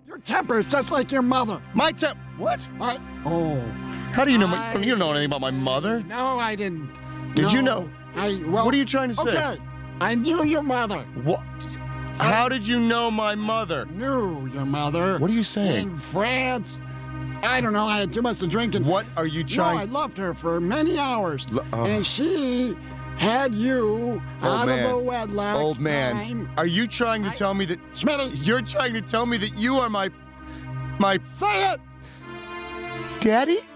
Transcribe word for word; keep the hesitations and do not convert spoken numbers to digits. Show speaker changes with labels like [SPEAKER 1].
[SPEAKER 1] Your temper is just like your mother.
[SPEAKER 2] My temp. What?
[SPEAKER 1] I, oh.
[SPEAKER 2] How do you know? My,
[SPEAKER 1] I,
[SPEAKER 2] you don't know anything about my mother.
[SPEAKER 1] No, I didn't.
[SPEAKER 2] Did
[SPEAKER 1] no,
[SPEAKER 2] you know?
[SPEAKER 1] I. Well,
[SPEAKER 2] What are you trying to say?
[SPEAKER 1] Okay, I knew your mother.
[SPEAKER 2] What? How did you know my mother?
[SPEAKER 1] Knew your mother.
[SPEAKER 2] What are you saying?
[SPEAKER 1] In France. I don't know. I had too much to drink. And,
[SPEAKER 2] What are you
[SPEAKER 1] no,
[SPEAKER 2] trying?
[SPEAKER 1] I loved her for many hours,
[SPEAKER 2] L- oh.
[SPEAKER 1] and she had you
[SPEAKER 2] Old
[SPEAKER 1] out
[SPEAKER 2] man.
[SPEAKER 1] of the wedlock.
[SPEAKER 2] Old man,
[SPEAKER 1] time.
[SPEAKER 2] are you trying to
[SPEAKER 1] I-
[SPEAKER 2] tell me that
[SPEAKER 1] Smitty,
[SPEAKER 2] you're trying to tell me that you are my, my
[SPEAKER 1] say it.
[SPEAKER 2] daddy?